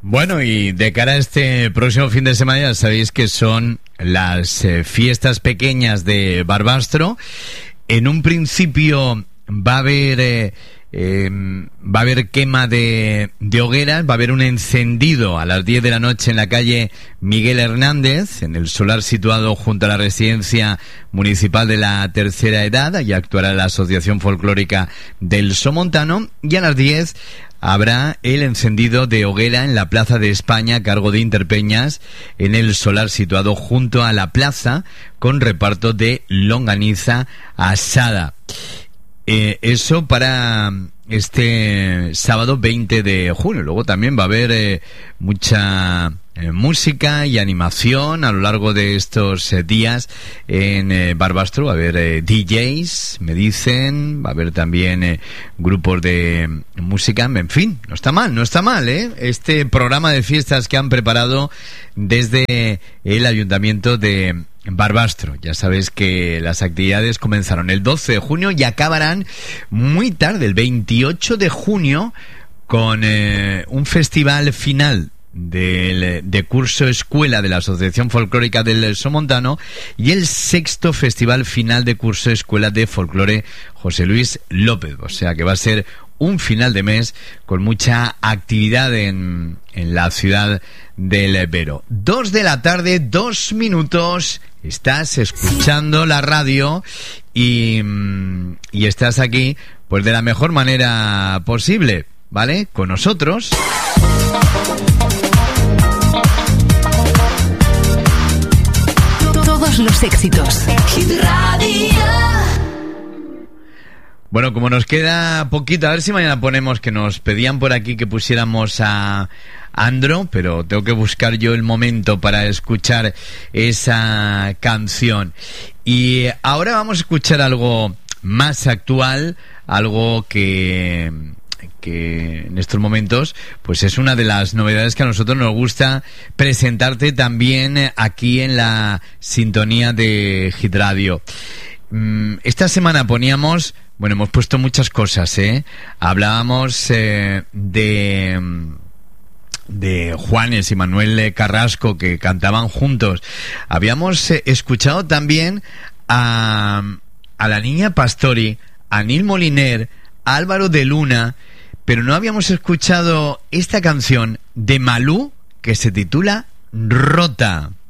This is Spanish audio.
Bueno, y de cara a este próximo fin de semana, ya sabéis que son las fiestas pequeñas de Barbastro. En un principio va a haber quema de hogueras, va a haber un encendido a las 10 de la noche en la calle Miguel Hernández, en el solar situado junto a la residencia municipal de la tercera edad. Allí actuará la Asociación Folclórica del Somontano, y a las 10 habrá el encendido de hoguera en la Plaza de España a cargo de Interpeñas, en el solar situado junto a la plaza, con reparto de longaniza asada. Eso para este sábado 20 de junio. Luego también va a haber mucha música y animación a lo largo de estos días en Barbastro. Va a haber DJs, me dicen, va a haber también grupos de música. En fin, no está mal, este programa de fiestas que han preparado desde el Ayuntamiento de Barbastro. Ya sabes que las actividades comenzaron el 12 de junio y acabarán muy tarde, el 28 de junio, con un festival final de curso escuela de la Asociación Folclórica del Somontano y el 6º festival final de curso escuela de folclore José Luis López. O sea que va a ser un final de mes con mucha actividad en la ciudad del Vero. 2 de la tarde, 2 minutos. Estás escuchando la radio y estás aquí pues de la mejor manera posible, ¿vale? Con nosotros. Todos los éxitos. Hit Radio. Bueno, como nos queda poquito, a ver si mañana ponemos, que nos pedían por aquí que pusiéramos a Andro, pero tengo que buscar yo el momento para escuchar esa canción. Y ahora vamos a escuchar algo más actual, algo que en estos momentos pues es una de las novedades que a nosotros nos gusta presentarte también aquí en la sintonía de Hit Radio. Esta semana hemos puesto muchas cosas, hablábamos de Juanes y Manuel Carrasco, que cantaban juntos. Habíamos escuchado también a la Niña Pastori, a Nil Moliner, a Álvaro de Luna, pero no habíamos escuchado esta canción de Malú que se titula Rota.